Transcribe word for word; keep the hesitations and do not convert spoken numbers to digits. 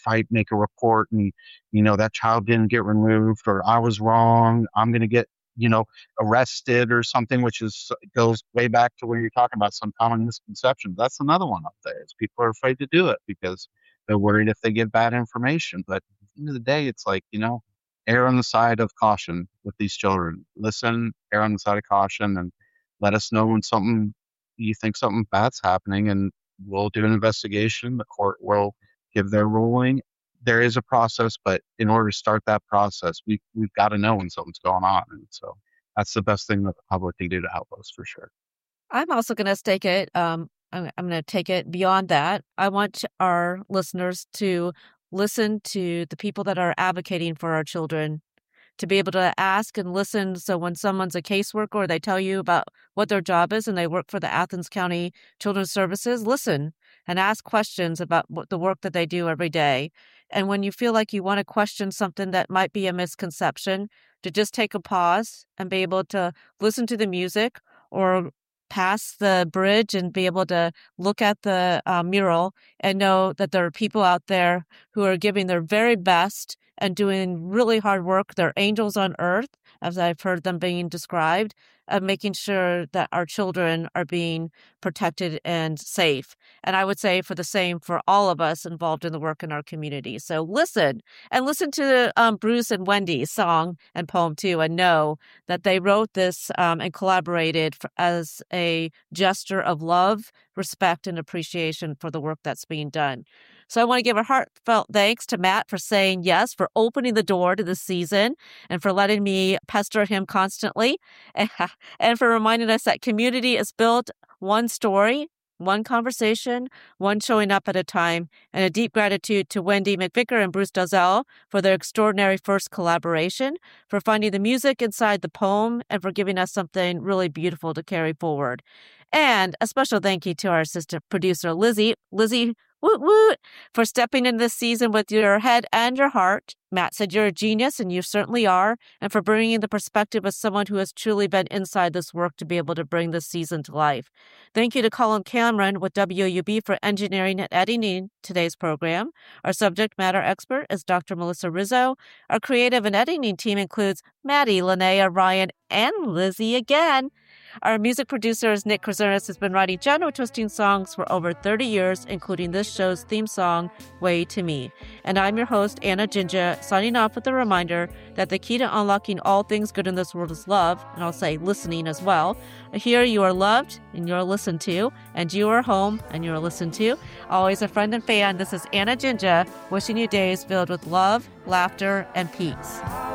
fight, make a report, and, you know, that child didn't get removed, or I was wrong, I'm going to get, you know, arrested or something, which is goes way back to where you're talking about some common misconceptions. That's another one up there. Is people are afraid to do it because they're worried if they give bad information. But at the end of the day, it's like, you know, err on the side of caution with these children. Listen, err on the side of caution, and let us know when something you think something bad's happening, and we'll do an investigation. The court will give their ruling. There is a process, but in order to start that process, we we've got to know when something's going on, and so that's the best thing that the public can do to help us for sure. I'm also going to take it. Um, I'm, I'm going to take it beyond that. I want our listeners to listen to the people that are advocating for our children, to be able to ask and listen. So when someone's a caseworker or they tell you about what their job is and they work for the Athens County Children's Services, listen and ask questions about what the work that they do every day. And when you feel like you want to question something that might be a misconception, to just take a pause and be able to listen to the music or pass the bridge and be able to look at the uh, mural and know that there are people out there who are giving their very best and doing really hard work. They're angels on earth, as I've heard them being described, of making sure that our children are being protected and safe. And I would say for the same for all of us involved in the work in our community. So listen, and listen to um, Bruce and Wendy's song and poem too, and know that they wrote this um, and collaborated for, as a gesture of love, respect, and appreciation for the work that's being done. So I want to give a heartfelt thanks to Matt for saying yes, for opening the door to this season, and for letting me pester him constantly, and for reminding us that community is built one story, one conversation, one showing up at a time. And a deep gratitude to Wendy McVicker and Bruce Dalzell for their extraordinary first collaboration, for finding the music inside the poem, and for giving us something really beautiful to carry forward. And a special thank you to our assistant producer, Lizzie. Lizzie, woot woot, for stepping in this season with your head and your heart. Matt said you're a genius, and you certainly are, and for bringing the perspective of someone who has truly been inside this work to be able to bring this season to life. Thank you to Colin Cameron with W O U B for engineering and editing today's program. Our subject matter expert is Doctor Melissa Rizzo. Our creative and editing team includes Maddie, Linnea, Ryan, and Lizzie again. Our music producer is Nick Krasaris, has been writing genre twisting songs for over thirty years, including this show's theme song, Way to Me. And I'm your host, Anna Jinja, signing off with a reminder that the key to unlocking all things good in this world is love, and I'll say listening as well. Here you are loved and you're listened to, and you are home and you're listened to. Always a friend and fan, this is Anna Jinja, wishing you days filled with love, laughter, and peace.